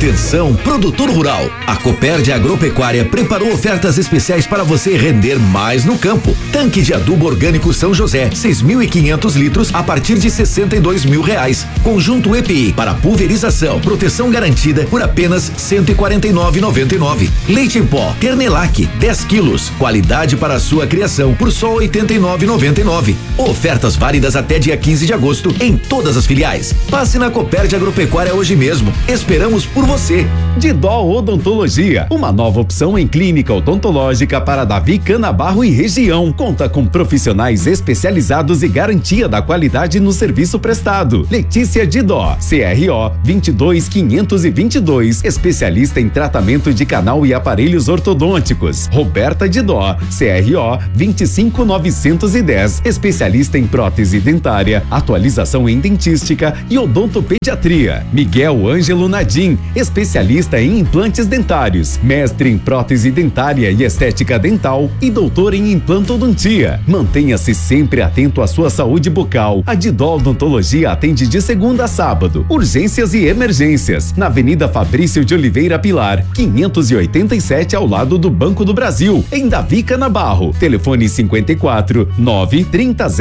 Atenção, produtor rural. A Copérdia Agropecuária preparou ofertas especiais para você render mais no campo. Tanque de adubo orgânico São José, 6.500 litros a partir de R$62.000. Conjunto EPI para pulverização, proteção garantida por apenas R$149,99. Leite em pó Ternelac, 10 quilos, qualidade para a sua criação por só R$89,99. Ofertas válidas até dia 15 de agosto em todas as filiais. Passe na Copérdia Agropecuária hoje mesmo. Esperamos por você. Didó Odontologia, uma nova opção em clínica odontológica para Davi Canabarro e região. Conta com profissionais especializados e garantia da qualidade no serviço prestado. Letícia Didó, CRO 22522, especialista em tratamento de canal e aparelhos ortodônticos. Roberta Didó, CRO 25910, especialista em prótese dentária, atualização em dentística e odontopediatria. Miguel Ângelo Nadim, especialista em implantes dentários, mestre em prótese dentária e estética dental e doutor em implantodontia. Mantenha-se sempre atento à sua saúde bucal. A Didó Odontologia atende de segunda a sábado. Urgências e emergências. Na Avenida Fabrício de Oliveira Pilar, 587, ao lado do Banco do Brasil, em Davi Canabarro. Telefone 54 93000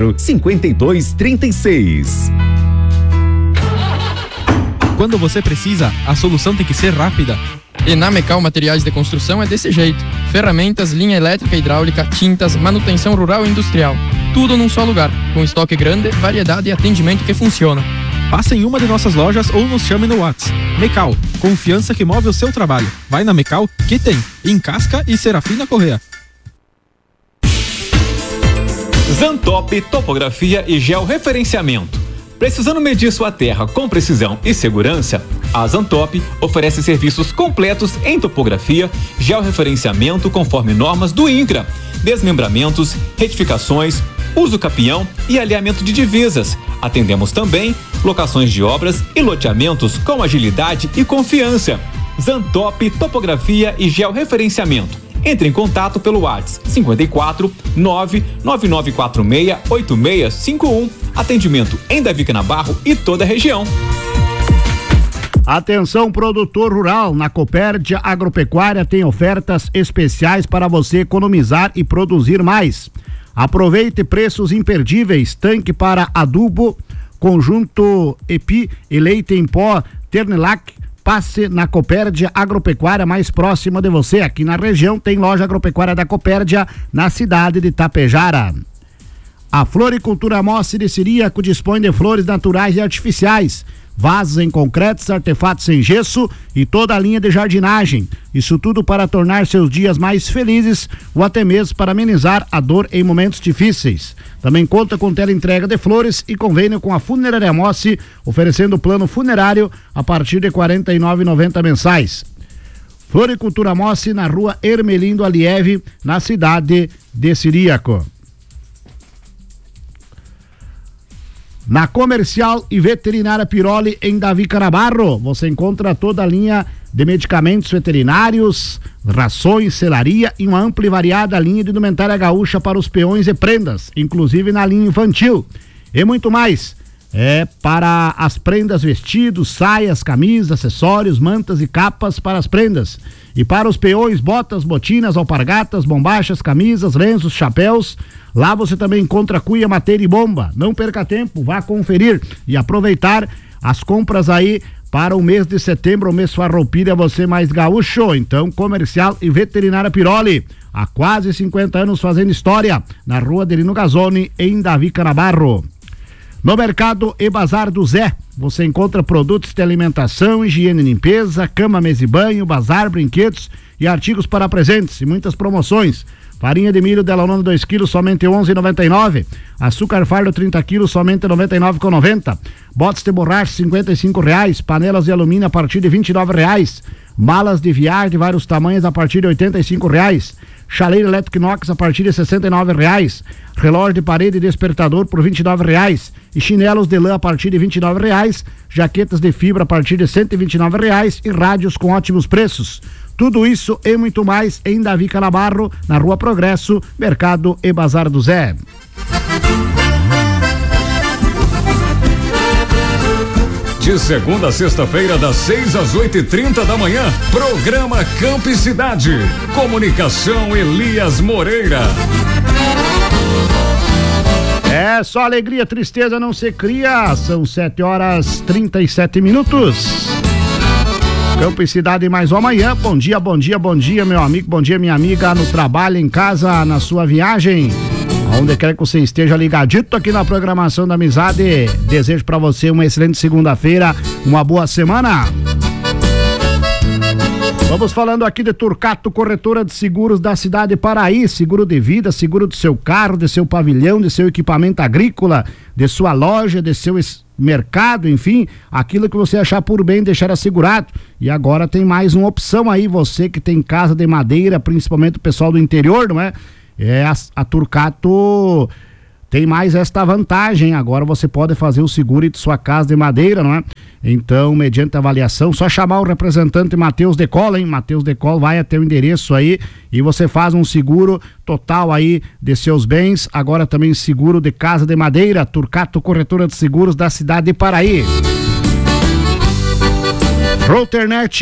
5236. Quando você precisa, a solução tem que ser rápida. E na Mecal Materiais de Construção é desse jeito. Ferramentas, linha elétrica e hidráulica, tintas, manutenção rural e industrial. Tudo num só lugar, com estoque grande, variedade e atendimento que funciona. Passe em uma de nossas lojas ou nos chame no WhatsApp. Mecal, confiança que move o seu trabalho. Vai na Mecal, que tem em Casca e Serafina Corrêa. Zantop Topografia e Georreferenciamento. Precisando medir sua terra com precisão e segurança, a Zantop oferece serviços completos em topografia, georreferenciamento conforme normas do INCRA, desmembramentos, retificações, uso capião e alinhamento de divisas. Atendemos também locações de obras e loteamentos com agilidade e confiança. Zantop Topografia e Georreferenciamento. Entre em contato pelo WhatsApp 54 99946 8651. Atendimento em Davi Canabarro e toda a região. Atenção, produtor rural, na Copérdia Agropecuária tem ofertas especiais para você economizar e produzir mais. Aproveite preços imperdíveis, tanque para adubo, conjunto EPI e leite em pó Ternelac. Passe na Copérdia Agropecuária mais próxima de você. Aqui na região tem loja agropecuária da Copérdia, na cidade de Tapejara. A Floricultura Mossi de Ciríaco dispõe de flores naturais e artificiais, vasos em concretos, artefatos em gesso e toda a linha de jardinagem. Isso tudo para tornar seus dias mais felizes ou até mesmo para amenizar a dor em momentos difíceis. Também conta com teleentrega de flores e convênio com a Funerária Mossi, oferecendo plano funerário a partir de R$ 49,90 mensais. Floricultura Mossi, na rua Hermelindo Alieve, na cidade de Ciríaco. Na Comercial e Veterinária Piroli, em Davi Canabarro, você encontra toda a linha de medicamentos veterinários, rações, selaria e uma ampla e variada linha de indumentária gaúcha para os peões e prendas, inclusive na linha infantil. E muito mais. Para as prendas, vestidos, saias, camisas, acessórios, mantas e capas para as prendas. E para os peões, botas, botinas, alpargatas, bombachas, camisas, lenços, chapéus. Lá você também encontra cuia, mateira e bomba. Não perca tempo, vá conferir e aproveitar as compras aí para o mês de setembro, o mês farroupilha, você mais gaúcho. Então, Comercial e Veterinária Piroli, há quase 50 anos fazendo história, na rua Adelino Gazzoni, em Davi Canabarro. No Mercado e Bazar do Zé, você encontra produtos de alimentação, higiene e limpeza, cama, mesa e banho, bazar, brinquedos e artigos para presentes e muitas promoções. Farinha de milho Delanone 2 kg, somente R$11,99. Açúcar fardo 30 kg, somente R$99,90. Botes de borracha, R$55. Panelas de alumínio a partir de R$29. Malas de viagem de vários tamanhos a partir de R$85. Chaleira elétrica inox a partir de R$69. Relógio de parede e despertador por R$29. E chinelos de lã a partir de R$29. Jaquetas de fibra a partir de R$129. E rádios com ótimos preços. Tudo isso e muito mais em Davi Canabarro, na Rua Progresso, Mercado e Bazar do Zé. De segunda a sexta-feira, das 6 às 8h30 da manhã, programa Campo e Cidade. Comunicação Elias Moreira. É só alegria, tristeza não se cria. São 7h37. Campo e Cidade mais uma manhã. Bom dia, bom dia, bom dia, meu amigo, bom dia, minha amiga, no trabalho, em casa, na sua viagem. Onde quer que você esteja ligadito aqui na programação da Amizade. Desejo pra você uma excelente segunda-feira, uma boa semana. Vamos falando aqui de Turcato, corretora de seguros da cidade de Paraí. Seguro de vida, seguro do seu carro, de seu pavilhão, de seu equipamento agrícola, de sua loja, de seu mercado, enfim, aquilo que você achar por bem deixar assegurado. E agora tem mais uma opção aí, você que tem casa de madeira, principalmente o pessoal do interior, não é? A Turcato tem mais esta vantagem. Agora você pode fazer o seguro de sua casa de madeira, não é? Então, mediante avaliação, só chamar o representante Matheus Decola, hein? Matheus Decola vai até o endereço aí e você faz um seguro total aí de seus bens. Agora também seguro de casa de madeira. Turcato, corretora de seguros da cidade de Paraí. Routernet